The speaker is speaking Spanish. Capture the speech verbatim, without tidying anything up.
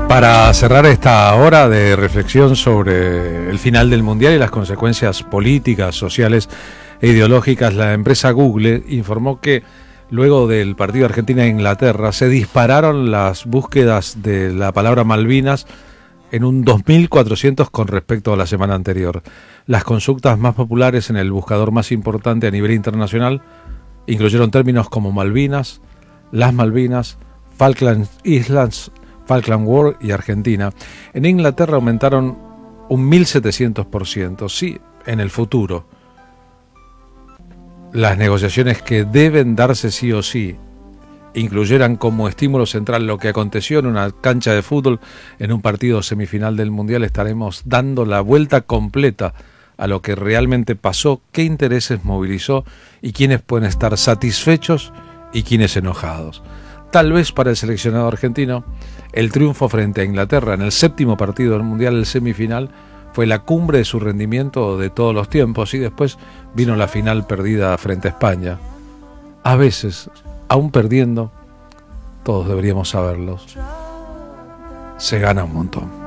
Para cerrar esta hora de reflexión sobre el final del Mundial y las consecuencias políticas, sociales e ideológicas, la empresa Google informó que luego del partido Argentina-Inglaterra se dispararon las búsquedas de la palabra Malvinas en un dos mil cuatrocientos con respecto a la semana anterior. Las consultas más populares en el buscador más importante a nivel internacional incluyeron términos como Malvinas, las Malvinas, Falkland Islands, Falkland War y Argentina. En Inglaterra aumentaron un mil setecientos por ciento. Sí, en el futuro. Las negociaciones que deben darse sí o sí incluyeran como estímulo central lo que aconteció en una cancha de fútbol en un partido semifinal del Mundial. Estaremos dando la vuelta completa a lo que realmente pasó, qué intereses movilizó y quiénes pueden estar satisfechos y quiénes enojados. Tal vez para el seleccionado argentino, el triunfo frente a Inglaterra en el séptimo partido del Mundial, el semifinal, fue la cumbre de su rendimiento de todos los tiempos, y después vino la final perdida frente a España. A veces, aún perdiendo, todos deberíamos saberlos, se gana un montón.